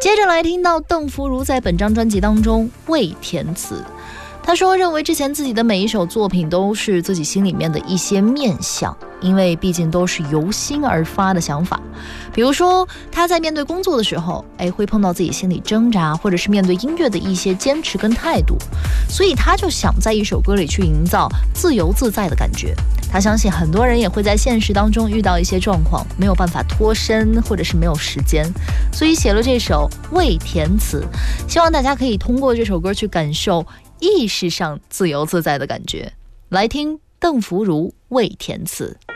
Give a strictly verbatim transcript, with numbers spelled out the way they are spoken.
接着来听到邓福如在本张专辑当中未填词。他说认为之前自己的每一首作品都是自己心里面的一些面向，因为毕竟都是由心而发的想法。比如说他在面对工作的时候，哎，会碰到自己心里挣扎，或者是面对音乐的一些坚持跟态度，所以他就想在一首歌里去营造自由自在的感觉。他相信很多人也会在现实当中遇到一些状况，没有办法脱身，或者是没有时间，所以写了这首未填词，希望大家可以通过这首歌去感受意识上自由自在的感觉。来听邓福如未填词。